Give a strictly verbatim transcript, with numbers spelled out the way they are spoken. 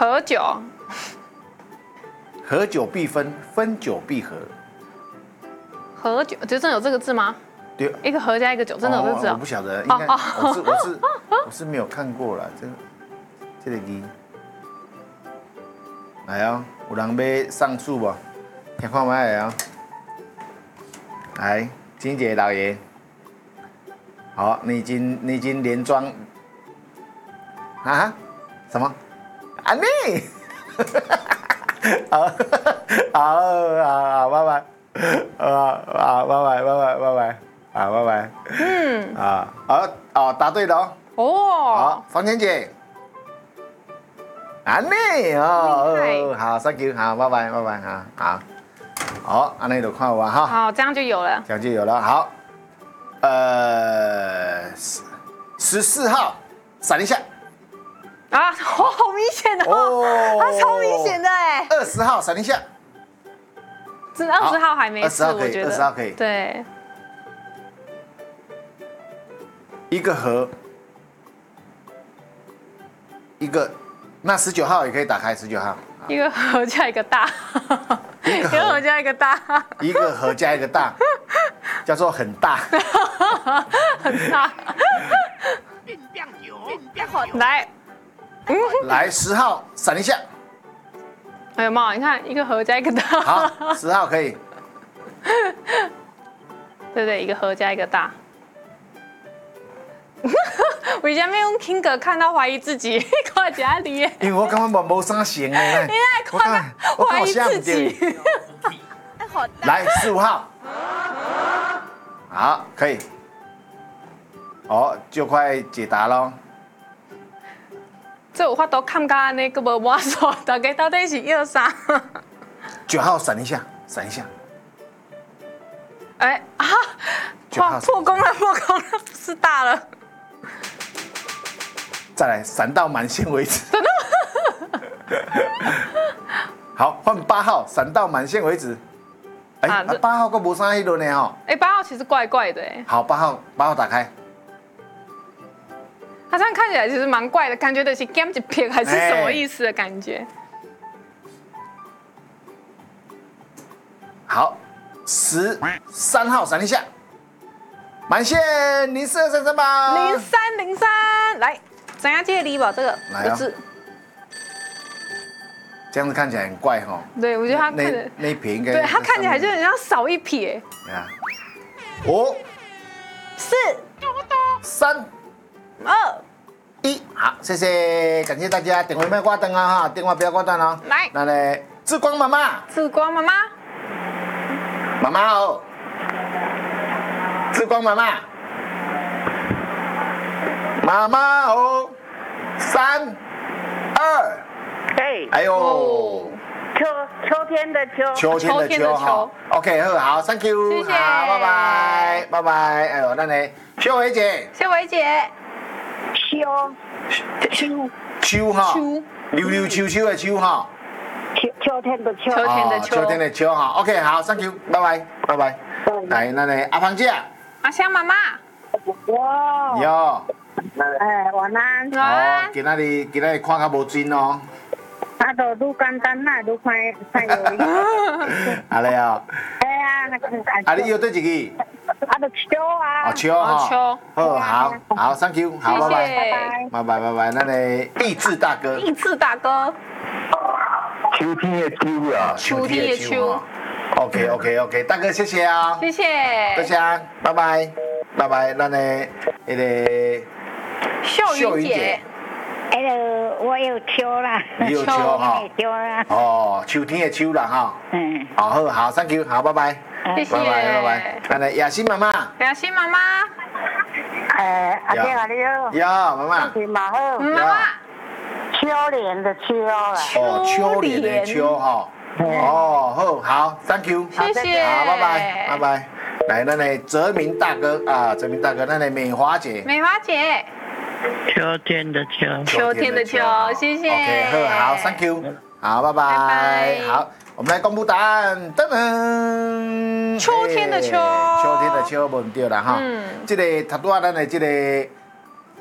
合久， 合久必分，分久必合。 合久，就真的有这个字吗？ 对， 一个合加一个久，真的有这个字哦。 我不晓得，应该我是我是我是没有看过啦，这个这个字。来哦，有人要上诉不？听看麦来哦。来，金姐老爷，好，你已经你已经连装啊？什么？安妮？好，好，好，好，拜拜。好，好，拜拜，拜拜，拜拜，好，拜拜。嗯，啊，好，哦，答对了哦。 哦， 好，房间姐。安妮哦，好 ，thank you， 好，拜拜，拜拜，好，好，好，安妮都看完哈， 好，这样就有了， 这样就有了，好，呃，十四号闪一下， 啊，哦，好明显哦，它超明显的哎， 二十号闪一下， 这二十号还没事，我觉得， 二十号可以， 对， 一个和，一个。那十九号也可以打开，十九号。 一个和加一个大，一个和加一个大， 一个和加一个大，叫做很大， 很大。来， 嗯，来十号闪一下。 哎呀妈，你看一个和加一个大。 好，十号可以。 对对，一个和加一个大。为什么用 King 看到怀疑自己看家里？ 因为我感觉无无啥型的。 你爱看到怀疑自己。 来十五号，好，可以。哦，就快解答咯。 这有法度看到安尼，佫无摸索，大家到底是要啥？ 九号闪一下，闪一下。 哎啊！哇，破功了，破功了，是大了。 再来闪到满线为止。真的吗？好，换八号，闪到满线为止。哎、欸，八、啊、号个无啥迄轮呢吼。 哎，八号其实怪怪的哎。 好，八号，八号打开。 它这样看起来其实蛮怪的，感觉的是 game 一撇还是什么意思的感觉？ 好，十三号闪一下。满线零四二三三八零三零三，来，怎样借礼吧？这个有字， 这样子看起来很怪哈。 对，我觉得它看那那一撇应该， 对，它看起来就很像少一撇。 啊，五、 四、 三、 二、 一，好，谢谢，感谢大家，电话不要挂断啊哈，电话不要挂断哦。 来， 那呢，志光妈妈， 志光妈妈， 妈妈好。志光妈妈，妈妈好，三、二， 对， 哎呦， 秋秋天的秋， 秋天的秋哈 ，OK， 好，好 ，Thank you， 谢谢， 好，拜拜，拜拜，哎呦，那呢，秀伟姐， 秀伟姐， 秋秋秋哈，溜溜秋秋的秋哈， 秋秋天的秋， 秋天的秋， 秋天的秋哈 ，OK， 好 ，Thank you， 拜拜，拜拜，来，那呢，阿芳姐。 阿香妈妈， 哇， 有， 哎，晚安。 哦，今仔日今仔日看较无准哦。 啊，都愈简单啦，愈快快容易。 安尼哦。 哎呀，那个。 啊，你要对一个？ 啊，就秋啊。 哦，秋哈。 秋。 好，好，好 ，Thank you， 好，拜拜， 拜拜拜拜，那呢，励志大哥。 励志大哥。 秋天的秋啊。 秋天的秋。 OK OK OK， 大哥谢谢啊， 谢谢， 多谢，拜拜，拜拜，咱的那个秀云姐， 哎呦，我有秋啦， 你有秋哈， 秋啦， 哦，秋天的秋啦哈，嗯，好好好 ，Thank you， 好，拜拜， 谢谢， 拜拜拜拜，咱的雅欣妈妈， 雅欣妈妈， 哎，阿姐啊你好， 有妈妈， 身体蛮好， 妈妈， 秋莲的秋啦， 哦，秋莲的秋哈。哦，好，好 ，Thank you， 谢谢， 好，拜拜，拜拜。来，那呢，泽明大哥啊，泽明大哥，那呢，美华姐， 美华姐， 秋天的秋， 秋天的秋，谢谢。 OK， 好，好 ，Thank you， 好，拜拜，好，我们来公布答案，噔噔， 秋天的秋， 秋天的秋，问对了哈。嗯，这个他多咱的这个。